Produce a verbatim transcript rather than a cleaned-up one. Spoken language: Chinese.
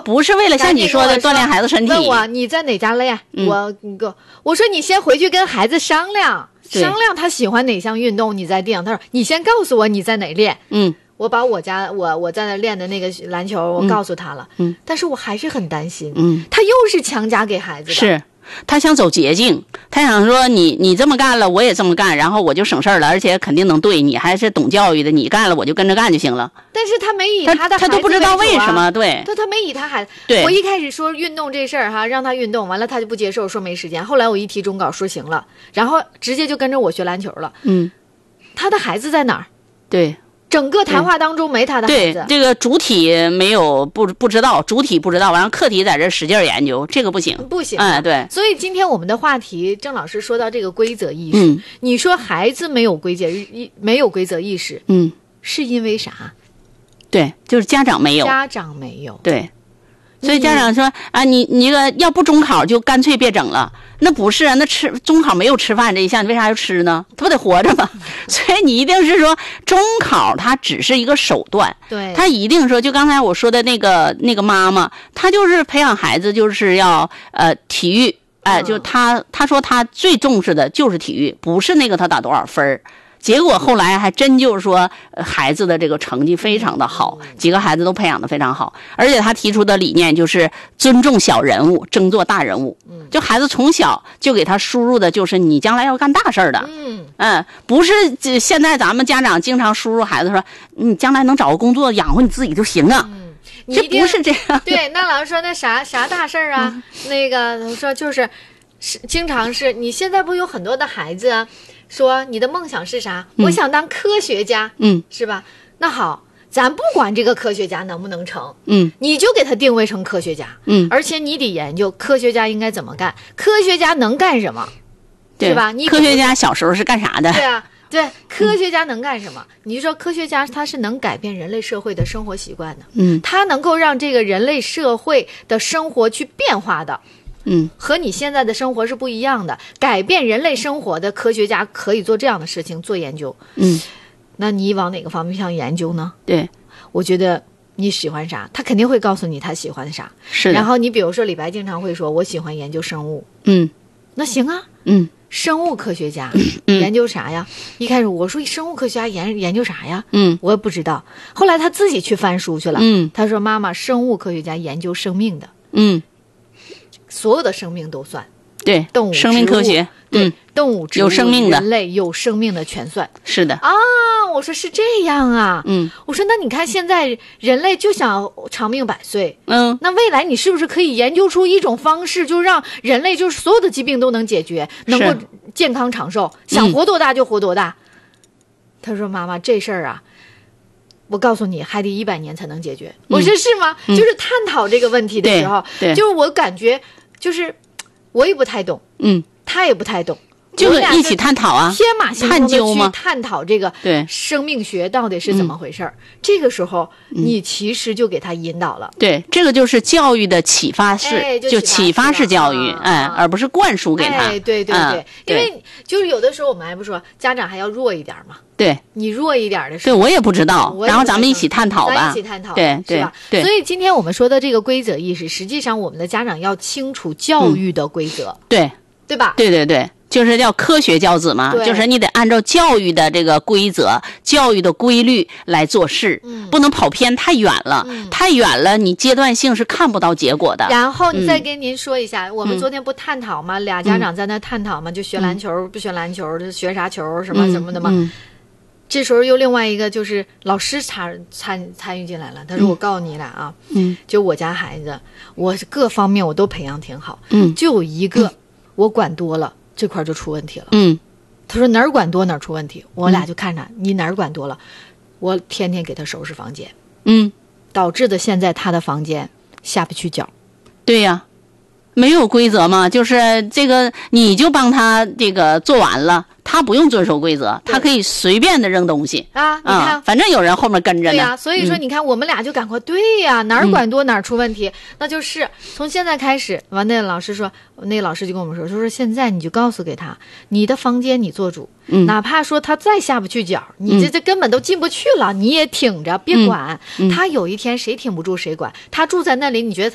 不是为了像你说的锻炼孩子身体。 问我你在哪家练？嗯、我个我说你先回去跟孩子商量商量，他喜欢哪项运动，你再定。他说你先告诉我你在哪练。 嗯。 我把我家我我在那练的那个篮球，我告诉他了，嗯，但是我还是很担心，嗯，他又是强加给孩子的， 是他想走捷径，他想说你你这么干了，我也这么干，然后我就省事儿了，而且肯定能对，你还是懂教育的，你干了我就跟着干就行了。 但是他没以他的孩子为主、啊、 他都不知道为什么，对， 他他没以他孩子， 对， 我一开始说运动这事儿哈，让他运动，完了他就不接受，说没时间。后来我一提中稿说行了，然后直接就跟着我学篮球了。嗯，他的孩子在哪儿？ 对。 整个谈话当中没他的孩子， 对这个主体没有不不知道，主体不知道，完了课题在这使劲研究，这个不行， 不行。 嗯，对。 所以今天我们的话题，郑老师说到这个规则意识， 嗯、 你说孩子没有规则意没有规则意识， 嗯， 是因为啥？ 对，就是家长没有， 家长没有， 对。所以家长说啊，你你这个要不中考就干脆别整了，那不是啊，那吃中考没有吃饭这一项，你为啥要吃呢？他不得活着吗？所以你一定是说中考它只是一个手段， 对， 他一定说，就刚才我说的那个那个妈妈，她就是培养孩子就是要呃体育，哎、呃，就他他说他最重视的就是体育，不是那个他打多少分儿。结果后来还真就是说，孩子的这个成绩非常的好，几个孩子都培养的非常好，而且他提出的理念就是尊重小人物，争做大人物。就孩子从小就给他输入的就是你将来要干大事儿的。嗯嗯，不是现在咱们家长经常输入孩子说你将来能找个工作养活你自己就行啊。嗯，这不是这样。 对，那老师说那啥啥大事儿啊？嗯、那个说就是是经常是你现在不有很多的孩子啊。说你的梦想是啥？嗯、我想当科学家，嗯，是吧？那好，咱不管这个科学家能不能成，嗯，你就给他定位成科学家，嗯，而且你得研究科学家应该怎么干，科学家能干什么，是吧？你科学家小时候是干啥的？ 对啊，对，科学家能干什么？嗯、你说科学家他是能改变人类社会的生活习惯的，嗯，他能够让这个人类社会的生活去变化的。嗯，和你现在的生活是不一样的，改变人类生活的科学家可以做这样的事情，做研究。嗯，那你往哪个方面上研究呢？ 对， 我觉得你喜欢啥，他肯定会告诉你他喜欢啥。 是的。 然后你比如说李白经常会说，我喜欢研究生物。 嗯， 那行啊。 嗯， 生物科学家、嗯、研究啥呀？一开始我说生物科学家研研究啥呀？嗯，我也不知道。后来他自己去翻书去了。嗯，他说妈妈，生物科学家研究生命的。 嗯。 所有的生命都算， 对， 动物、 生命科学， 对，嗯、动物、植物、 有生命的人类有生命的全算。 是的啊，我说是这样啊，嗯，我说那你看现在人类就想长命百岁，嗯，那未来你是不是可以研究出一种方式，就让人类就是所有的疾病都能解决，能够健康长寿，想活多大就活多大？嗯、他说妈妈，这事儿啊。我告诉你，还得一百年才能解决。我说是吗？嗯、就是探讨这个问题的时候，就是我感觉，就是我也不太懂，嗯，他也不太懂， 就是一起探讨啊， 天马行空的去探讨这个对生命学到底是怎么回事儿。嗯、这个时候，你其实就给他引导了。 对，这个就是教育的启发式， 哎、 就启发式教育， 啊、 哎，而不是灌输给他。 哎，对对对， 嗯、 因为就是有的时候我们还不说，家长还要弱一点嘛。 对， 你弱一点的时候，对我也不知道，然后咱们一起探讨吧， 咱一起探讨， 对对是吧？ 对。 所以今天我们说的这个规则意识，实际上我们的家长要清楚教育的规则， 嗯、对对吧？ 对对对。就是叫科学教子嘛，就是你得按照教育的这个规则、教育的规律来做事，嗯、不能跑偏太远了，嗯、太远了你阶段性是看不到结果的。 然后你再跟您说一下，嗯、我们昨天不探讨吗？嗯、俩家长在那探讨吗？就学篮球、嗯、不学篮球，学啥球什么什么的嘛。嗯嗯、这时候又另外一个就是老师参参参与进来了，他说：“我告诉你俩啊，嗯，就我家孩子，我各方面我都培养挺好，嗯，就有一个、嗯、我管多了。”这块就出问题了。嗯，他说哪儿管多哪儿出问题，我俩就看着、嗯、你哪儿管多了，我天天给他收拾房间。嗯，导致的现在他的房间下不去脚。 对呀，没有规则嘛，就是这个你就帮他这个做完了。他不用遵守规则，他可以随便的扔东西啊！你看、 嗯，反正有人后面跟着呢。 对呀、啊，所以说你看，我们俩就赶快，对呀、啊，哪儿管多哪儿出问题，嗯、那就是从现在开始。完，那个老师说，那个老师就跟我们说，说说现在你就告诉给他，你的房间你做主，嗯、哪怕说他再下不去脚，你这这根本都进不去了，嗯、你也挺着，别管、嗯嗯、他。有一天谁挺不住谁管，他住在那里，你觉得